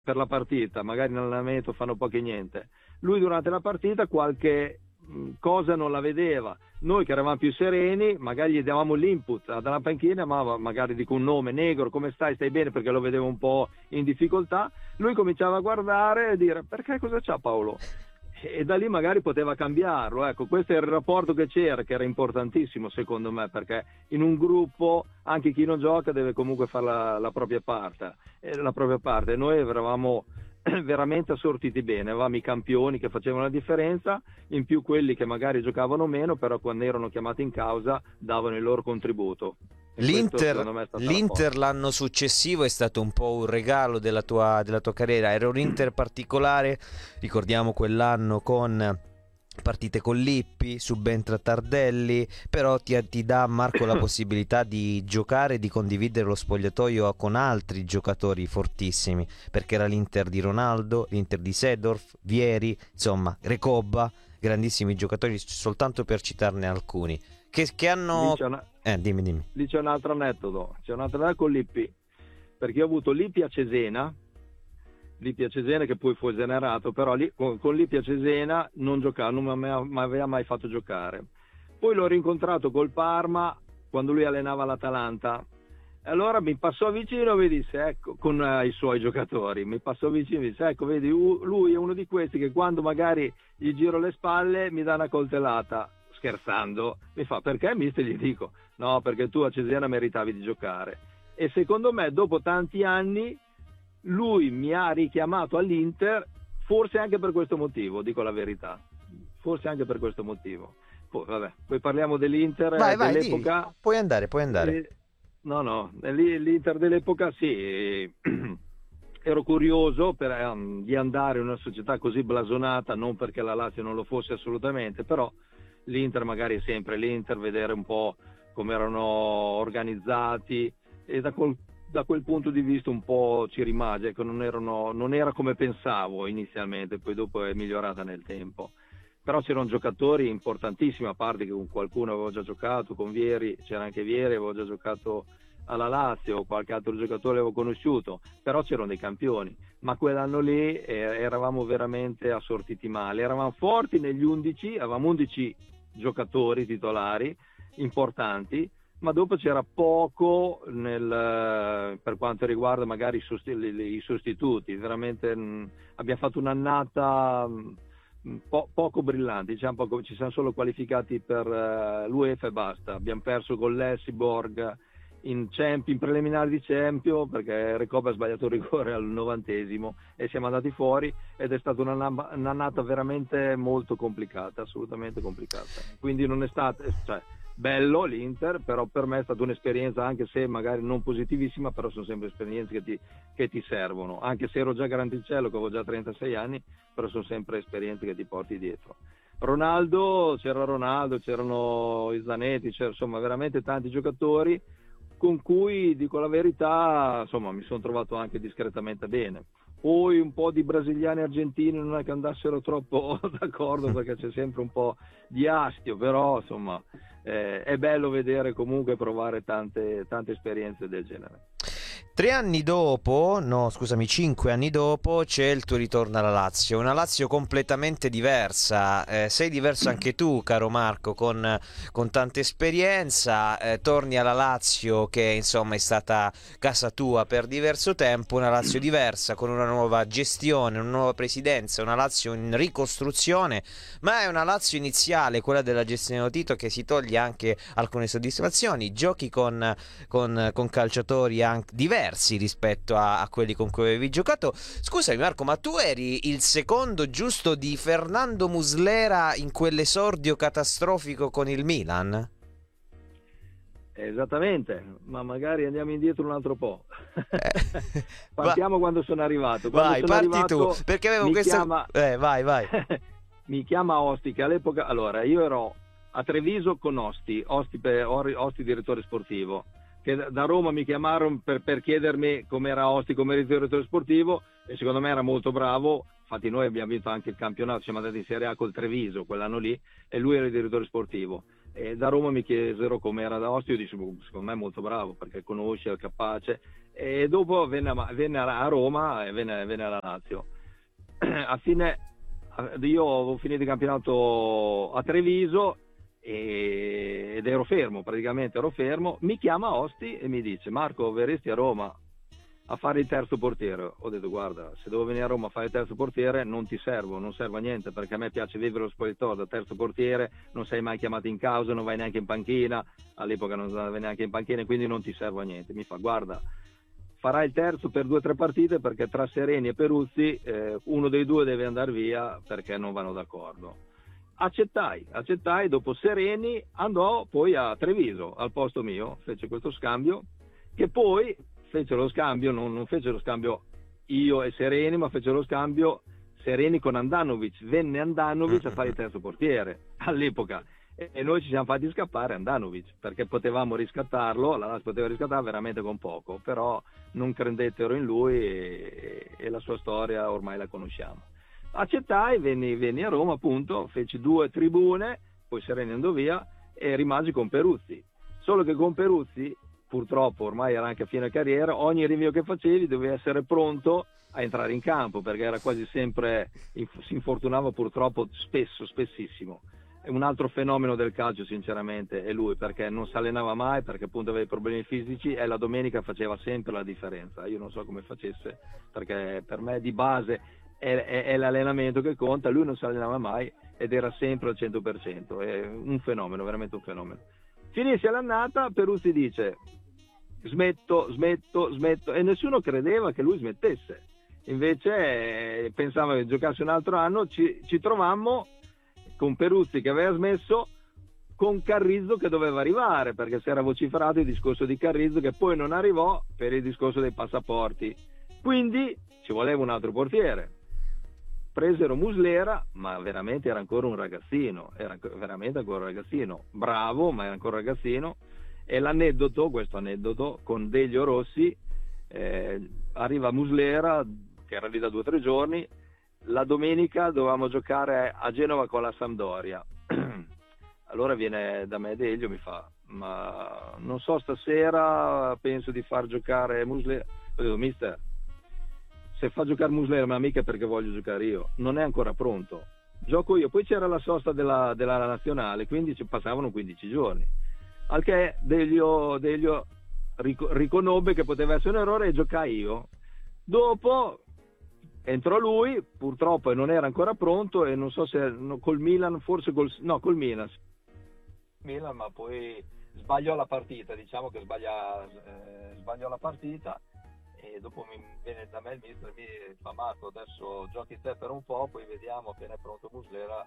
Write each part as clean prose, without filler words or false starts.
per la partita, magari nell'allenamento fanno poco e niente. Lui durante la partita qualche cosa non la vedeva. Noi che eravamo più sereni, magari gli davamo l'input dalla panchina, ma magari dico un nome: Negro, come stai? Stai bene? Perché lo vedevo un po' in difficoltà. Lui cominciava a guardare e dire: perché, cosa c'ha Paolo? E da lì magari poteva cambiarlo. Ecco, questo è il rapporto che c'era, che era importantissimo secondo me, perché in un gruppo anche chi non gioca deve comunque fare la propria parte, la propria parte. Noi eravamo veramente assortiti bene, avevamo i campioni che facevano la differenza, in più quelli che magari giocavano meno, però quando erano chiamati in causa davano il loro contributo. E questo secondo me è stata la forza. L'Inter l'anno successivo è stato un po' un regalo della tua carriera. Era un Inter particolare, ricordiamo quell'anno con partite con Lippi, subentra Tardelli, però ti dà, Marco, la possibilità di giocare e di condividere lo spogliatoio con altri giocatori fortissimi, perché era l'Inter di Ronaldo, l'Inter di Seedorf, Vieri, insomma Recoba, grandissimi giocatori, soltanto per citarne alcuni che hanno... dimmi. Lì c'è un altro aneddoto, con Lippi, perché io ho avuto Lippi a Cesena che poi fu esonerato, però con Lippi a Cesena non giocava, non mi aveva mai fatto giocare. Poi l'ho rincontrato col Parma quando lui allenava l'Atalanta, e allora mi passò vicino e mi disse, ecco, con i suoi giocatori, mi passò vicino e mi disse: ecco, vedi, lui è uno di questi che quando magari gli giro le spalle mi dà una coltellata. Scherzando, mi fa: perché, mister? Gli dico: no, perché tu a Cesena meritavi di giocare. E secondo me dopo tanti anni lui mi ha richiamato all'Inter, forse anche per questo motivo, dico la verità, forse anche per questo motivo. Poi parliamo dell'Inter dell'epoca. Vai, puoi andare. No, l'Inter dell'epoca sì. Ero curioso di andare in una società così blasonata, non perché la Lazio non lo fosse assolutamente, però l'Inter magari è sempre l'Inter, vedere un po' come erano organizzati, e da quel punto di vista un po' ci rimase, ecco, non era come pensavo inizialmente, poi dopo è migliorata nel tempo. Però c'erano giocatori importantissimi, a parte che con qualcuno avevo già giocato, con Vieri, c'era anche Vieri, avevo già giocato alla Lazio, qualche altro giocatore avevo conosciuto, però c'erano dei campioni. Ma quell'anno lì eravamo veramente assortiti male, eravamo forti negli 11, avevamo 11 giocatori titolari importanti, ma dopo c'era poco per quanto riguarda magari i sostituti. Veramente abbiamo fatto un'annata poco brillante, diciamo, ci siamo solo qualificati per l'UEFA e basta. Abbiamo perso con l'Helsingborg in preliminari di Champions, perché Recoba ha sbagliato il rigore al 90esimo e siamo andati fuori, ed è stata un'annata veramente molto complicata, assolutamente complicata. Quindi non è stato, bello l'Inter, però per me è stata un'esperienza, anche se magari non positivissima, però sono sempre esperienze che ti servono, anche se ero già grandicello, che avevo già 36 anni, però sono sempre esperienze che ti porti dietro. C'erano i Zanetti, insomma veramente tanti giocatori con cui, dico la verità, insomma mi sono trovato anche discretamente bene. Poi un po' di brasiliani e argentini non è che andassero troppo d'accordo, perché c'è sempre un po' di astio, però insomma è bello vedere, comunque provare tante esperienze del genere. 5 anni dopo c'è il tuo ritorno alla Lazio, una Lazio completamente diversa. Sei diverso anche tu, caro Marco, con tanta esperienza, torni alla Lazio che insomma è stata casa tua per diverso tempo, una Lazio diversa, con una nuova gestione, una nuova presidenza, una Lazio in ricostruzione, ma è una Lazio iniziale, quella della gestione Tito, che si toglie anche alcune soddisfazioni, giochi con calciatori anche diversi rispetto a quelli con cui avevi giocato. Scusami Marco, ma tu eri il secondo, giusto, di Fernando Muslera in quell'esordio catastrofico con il Milan? Esattamente, ma magari andiamo indietro un altro po'. Partiamo quando sono arrivato. Parti tu, perché avevo questa... vai. Mi chiama Osti, che all'epoca... Allora, io ero a Treviso con Osti direttore sportivo, che da Roma mi chiamarono per chiedermi com'era Osti come direttore sportivo, e secondo me era molto bravo. Infatti noi abbiamo vinto anche il campionato, siamo andati in Serie A col Treviso quell'anno lì, e lui era il direttore sportivo. E da Roma mi chiesero com'era da Osti, io dissi: secondo me è molto bravo, perché conosce, è capace. e dopo venne a Roma e venne alla Lazio. Io ho finito il campionato a Treviso ed ero fermo, praticamente ero fermo. Mi chiama Osti e mi dice: Marco, verresti a Roma a fare il terzo portiere? Ho detto: guarda, se devo venire a Roma a fare il terzo portiere non servo a niente, perché a me piace vivere lo spogliatoio da terzo portiere, non sei mai chiamato in causa, non vai neanche in panchina, all'epoca non andavo neanche in panchina, quindi non ti servo a niente. Mi fa: guarda, farai il terzo per 2 o 3 partite, perché tra Sereni e Peruzzi uno dei due deve andare via perché non vanno d'accordo. Accettai, dopo Sereni andò poi a Treviso al posto mio, fece questo scambio, che poi fece lo scambio, non fece lo scambio io e Sereni, ma fece lo scambio Sereni con Andanovic. Venne Andanovic a fare il terzo portiere all'epoca e noi ci siamo fatti scappare Andanovic perché potevamo riscattarlo, la Lazio poteva riscattare veramente con poco, però non credettero in lui e la sua storia ormai la conosciamo. Accettai, venni a Roma, appunto, feci 2 tribune, poi Sereni andò via e rimasi con Peruzzi. Solo che con Peruzzi, purtroppo ormai era anche a fine carriera, ogni rinvio che facevi dovevi essere pronto a entrare in campo, perché era quasi sempre, si infortunava purtroppo spessissimo. È un altro fenomeno del calcio, sinceramente, è lui, perché non si allenava mai, perché appunto aveva problemi fisici e la domenica faceva sempre la differenza. Io non so come facesse, perché per me di base è l'allenamento che conta. Lui non si allenava mai ed era sempre al 100%, è un fenomeno, veramente un fenomeno. Finisce l'annata, Peruzzi dice: smetto, e nessuno credeva che lui smettesse. Invece pensava che giocasse un altro anno. Ci trovammo con Peruzzi che aveva smesso, con Carrizzo che doveva arrivare, perché si era vociferato il discorso di Carrizzo, che poi non arrivò per il discorso dei passaporti. Quindi ci voleva un altro portiere. Presero Muslera, ma veramente era ancora un ragazzino, bravo, ma era ancora un ragazzino. E questo aneddoto, con Delio Rossi, arriva Muslera, che era lì da 2 o 3 giorni, la domenica dovevamo giocare a Genova con la Sampdoria. Allora viene da me Delio, mi fa: ma non so, stasera penso di far giocare Muslera. Ho detto: mister, se fa giocare Muslera, ma mica perché voglio giocare io, non è ancora pronto, gioco io. Poi c'era la sosta della nazionale, quindi ci passavano 15 giorni, al che Delio riconobbe che poteva essere un errore e giocai io. Dopo entrò lui, purtroppo non era ancora pronto, e non so se col Milan, forse col Milan, ma poi sbagliò la partita, diciamo che sbagliò la partita. E dopo viene da me il mister, mi fa: Marco, adesso giochi te per un po', poi vediamo, appena è pronto Muslera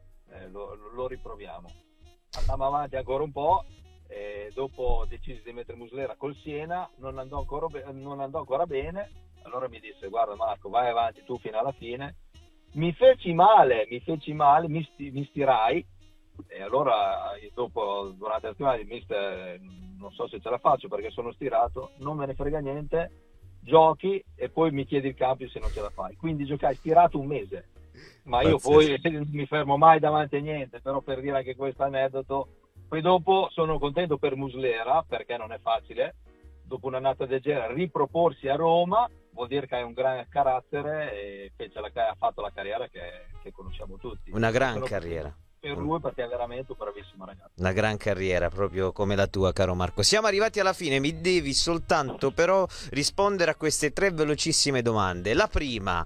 lo riproviamo. Andiamo avanti ancora un po', e dopo decisi di mettere Muslera col Siena, non andò ancora bene. Allora mi disse: guarda Marco, vai avanti tu fino alla fine. Mi feci male, mi stirai, e allora dopo, durante la settimana, il mister: non so se ce la faccio perché sono stirato. Non me ne frega niente, giochi e poi mi chiedi il cambio se non ce la fai. Quindi giocai stirato un mese, ma io poi non mi fermo mai davanti a niente, però per dire anche questo aneddoto. Poi dopo sono contento per Muslera, perché non è facile dopo un'annata del genere riproporsi a Roma, vuol dire che hai un gran carattere e ha fatto la carriera che conosciamo tutti. Una gran carriera per lui, perché è veramente un bravissimo ragazzo. Una gran carriera, proprio come la tua, caro Marco. Siamo arrivati alla fine, mi devi soltanto però rispondere a queste 3 velocissime domande. La prima,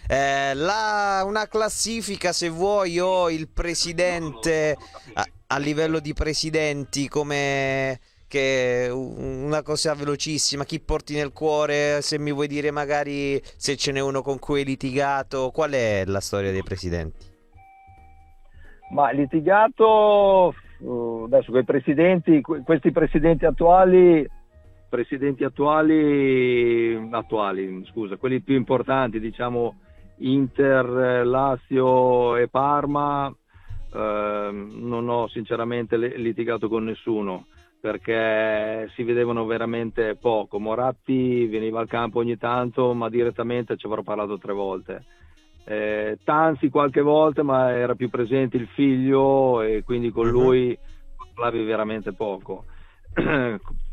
una classifica, se vuoi, o il presidente a livello di presidenti, come che una cosa velocissima, chi porti nel cuore, se mi vuoi dire magari se ce n'è uno con cui hai litigato, qual è la storia dei presidenti? Ma litigato adesso con i presidenti, questi presidenti attuali, scusa, quelli più importanti, diciamo Inter, Lazio e Parma, non ho sinceramente litigato con nessuno, perché si vedevano veramente poco. Moratti veniva al campo ogni tanto, ma direttamente ci avrò parlato 3 volte. Tanzi qualche volta, ma era più presente il figlio e quindi con lui parlavi veramente poco.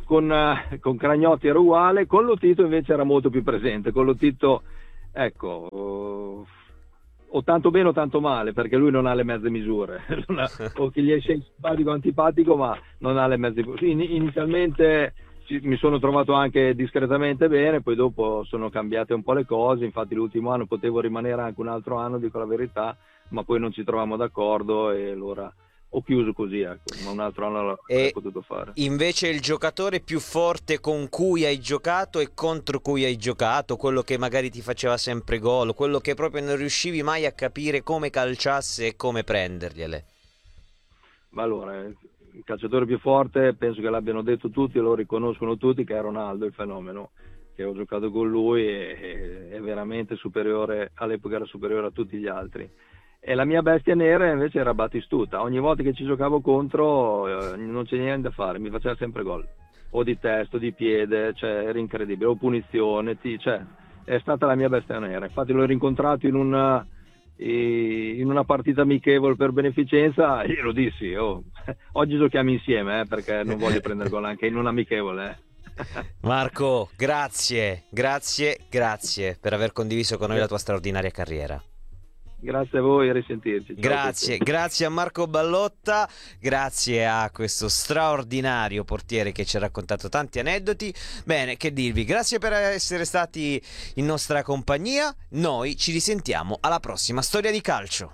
con Cragnotti era uguale, con Lotito invece era molto più presente. Con Lotito, ecco, o tanto bene o tanto male, perché lui non ha le mezze misure, o che gli è simpatico o antipatico, ma non ha le mezze misure. Inizialmente mi sono trovato anche discretamente bene, poi dopo sono cambiate un po' le cose, infatti l'ultimo anno potevo rimanere anche un altro anno, dico la verità, ma poi non ci trovavamo d'accordo e allora ho chiuso così, ecco, ma un altro anno l'avrei potuto fare. Invece il giocatore più forte con cui hai giocato e contro cui hai giocato, quello che magari ti faceva sempre gol, quello che proprio non riuscivi mai a capire come calciasse e come prendergliele? Ma allora, il calciatore più forte, penso che l'abbiano detto tutti e lo riconoscono tutti, che è Ronaldo, il fenomeno, che ho giocato con lui e è veramente superiore, all'epoca era superiore a tutti gli altri. E la mia bestia nera invece era Batistuta. Ogni volta che ci giocavo contro non c'è niente da fare, mi faceva sempre gol, o di testa o di piede, cioè era incredibile, o punizione, cioè è stata la mia bestia nera. Infatti l'ho rincontrato in una partita amichevole per beneficenza, io lo dissi, oggi giochiamo insieme, perché non voglio prendere gol anche in un amichevole. Marco, grazie per aver condiviso con noi la tua straordinaria carriera. Grazie a voi, a risentirci. Ciao, grazie a Marco Ballotta, grazie a questo straordinario portiere che ci ha raccontato tanti aneddoti. Bene, che dirvi, grazie per essere stati in nostra compagnia. Noi ci risentiamo alla prossima Storia di Calcio.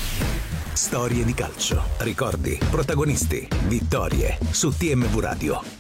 Storie di calcio, ricordi, protagonisti, vittorie su TMV Radio.